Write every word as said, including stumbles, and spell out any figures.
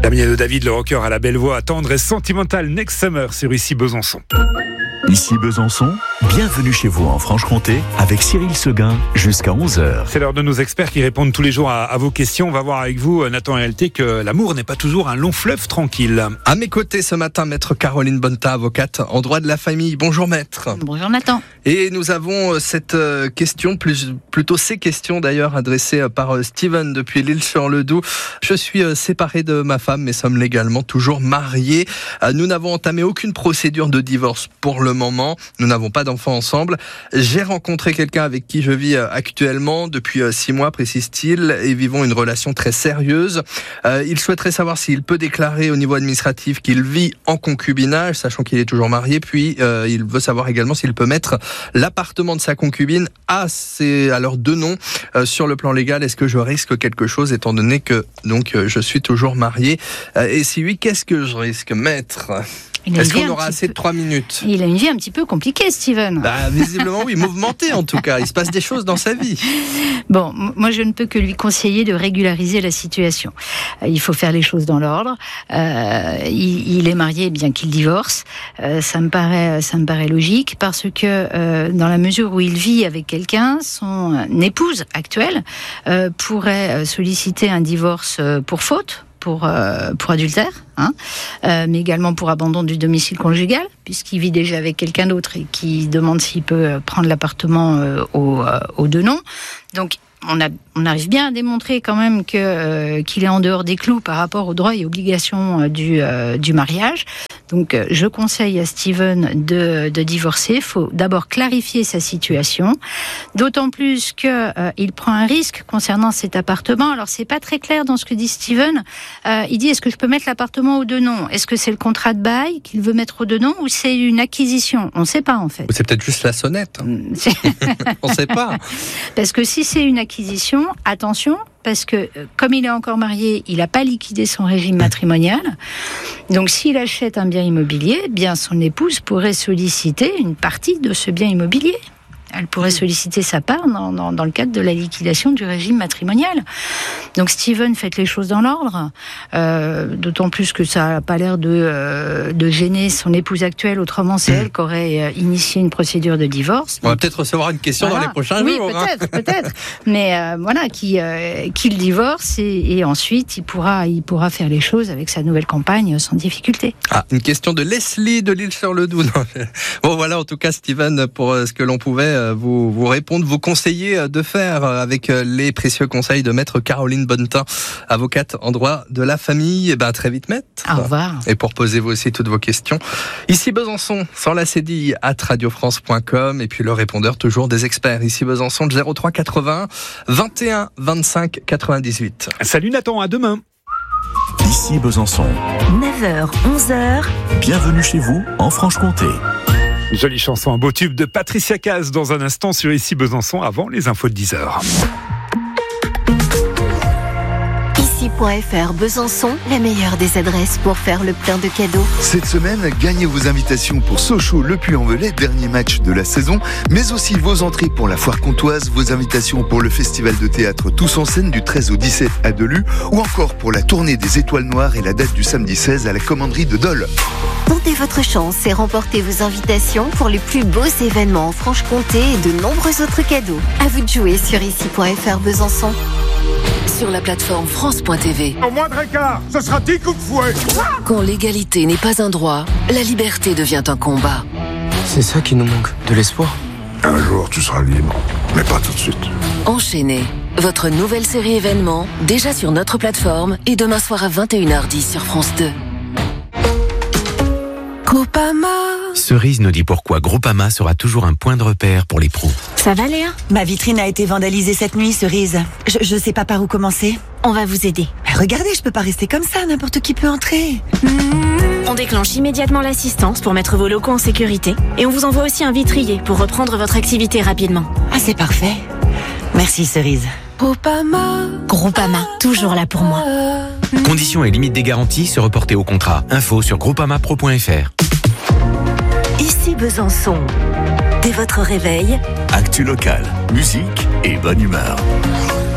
Damien de David, le rocker à la belle voix tendre et sentimentale, Next Summer sur Ici Besançon. Ici Besançon, bienvenue chez vous en Franche-Comté avec Cyril Seguin jusqu'à onze heures. C'est l'heure de nos experts qui répondent tous les jours à, à vos questions. On va voir avec vous, Nathan et Réalité, que l'amour n'est pas toujours un long fleuve tranquille. À mes côtés ce matin, maître Caroline Bonta, avocate en droit de la famille. Bonjour maître. Bonjour Nathan. Et nous avons cette question, plus, plutôt ces questions d'ailleurs, adressées par Steven depuis l'Île-sur-le-Doubs. Je suis séparé de ma femme, mais sommes légalement toujours mariés. Nous n'avons entamé aucune procédure de divorce pour le moment. Nous n'avons pas d'enfants ensemble. J'ai rencontré quelqu'un avec qui je vis actuellement depuis six mois, précise-t-il, et vivons une relation très sérieuse. Euh, il souhaiterait savoir s'il peut déclarer au niveau administratif qu'il vit en concubinage, sachant qu'il est toujours marié. Puis euh, il veut savoir également s'il peut mettre l'appartement de sa concubine à, ses, à leurs deux noms. Euh, sur le plan légal, est-ce que je risque quelque chose étant donné que donc euh, je suis toujours marié? euh, Et si oui, qu'est-ce que je risque, maître? Est-ce qu'on aura assez peu... de trois minutes? Il a une vie un petit peu compliquée, Steven. Bah, visiblement, oui, mouvementée en tout cas. Il se passe des choses dans sa vie. Bon, moi je ne peux que lui conseiller de régulariser la situation. Euh, il faut faire les choses dans l'ordre. Euh, il, il est marié, bien qu'il divorce. Euh, ça me paraît, ça me paraît logique parce que euh, dans la mesure où il vit avec quelqu'un, son épouse actuelle euh, pourrait solliciter un divorce pour faute. Pour, euh, pour adultère, hein, euh, mais également pour abandon du domicile conjugal, puisqu'il vit déjà avec quelqu'un d'autre et qui demande s'il peut prendre l'appartement euh, aux, euh, aux deux noms. Donc, on, a, on arrive bien à démontrer quand même que, euh, qu'il est en dehors des clous par rapport aux droits et obligations euh, du, euh, du mariage. Donc, euh, je conseille à Steven de, de divorcer. Il faut d'abord clarifier sa situation, d'autant plus qu'il euh, prend un risque concernant cet appartement. Alors, c'est pas très clair dans ce que dit Steven. Euh, il dit, est-ce que je peux mettre l'appartement aux deux noms? Est-ce que c'est le contrat de bail qu'il veut mettre aux deux noms ou c'est une acquisition? On ne sait pas, en fait. C'est peut-être juste la sonnette. On ne sait pas. Parce que si c'est une acquisition, attention, parce que comme il est encore marié, il n'a pas liquidé son régime matrimonial. Donc s'il achète un bien immobilier, bien son épouse pourrait solliciter une partie de ce bien immobilier. Elle pourrait solliciter sa part dans, dans, dans le cadre de la liquidation du régime matrimonial. Donc Steven, faites les choses dans l'ordre, euh, d'autant plus que ça n'a pas l'air de, euh, de gêner son épouse actuelle, autrement c'est mmh. elle qui aurait euh, initié une procédure de divorce. On va peut-être recevoir une question voilà. dans les prochains oui, jours. Oui, peut-être, hein. peut-être. Mais euh, voilà, qu'il euh, qu'il divorce et, et ensuite il pourra, il pourra faire les choses avec sa nouvelle compagne sans difficulté. Ah, une question de Leslie de l'Île-sur-le-Doubs. Bon voilà, en tout cas Steven, pour ce que l'on pouvait Vous, vous répondre, vous conseiller de faire avec les précieux conseils de maître Caroline Bonta, avocate en droit de la famille. Et ben très vite maître. Au revoir. Et pour poser vous aussi toutes vos questions, ici Besançon, sans la cédille, at radio france point com, et puis le répondeur toujours des experts. Ici Besançon, zéro trois quatre-vingts vingt et un vingt-cinq quatre-vingt-dix-huit. Salut Nathan, à demain. Ici Besançon, neuf heures, onze heures. Bienvenue chez vous en Franche-Comté. Jolie chanson, un beau tube de Patricia Cass dans un instant sur Ici Besançon avant les infos de dix heures. Ici.fr Besançon, la meilleure des adresses pour faire le plein de cadeaux. Cette semaine, gagnez vos invitations pour Sochaux Le Puy-en-Velay, dernier match de la saison, mais aussi vos entrées pour la foire comtoise, vos invitations pour le festival de théâtre Tous en scène du treize au dix-sept à Delu, ou encore pour la tournée des Étoiles Noires et la date du samedi seize à la commanderie de Dole. Tentez votre chance et remportez vos invitations pour les plus beaux événements en Franche-Comté et de nombreux autres cadeaux. À vous de jouer sur Ici.fr Besançon. Sur la plateforme France point T V. Au moindre écart, ce sera dix coups de fouet. Quand l'égalité n'est pas un droit, la liberté devient un combat. C'est ça qui nous manque, de l'espoir. Un jour, tu seras libre, mais pas tout de suite. Enchaîné, votre nouvelle série événement, déjà sur notre plateforme et demain soir à vingt et une heures dix sur France deux. Groupama. Cerise nous dit pourquoi Groupama sera toujours un point de repère pour les pros. Ça va Léa? Ma vitrine a été vandalisée cette nuit, Cerise. Je, je sais pas par où commencer. On va vous aider. Mais regardez, je peux pas rester comme ça, n'importe qui peut entrer. Mmh. On déclenche immédiatement l'assistance pour mettre vos locaux en sécurité. Et on vous envoie aussi un vitrier pour reprendre votre activité rapidement. Ah, c'est parfait. Merci Cerise. Groupama. Groupama, toujours là pour moi. Conditions et limites des garanties se reporter au contrat. Info sur groupama pro point f r. Ici Besançon. Dès votre réveil, actu local, musique et bonne humeur.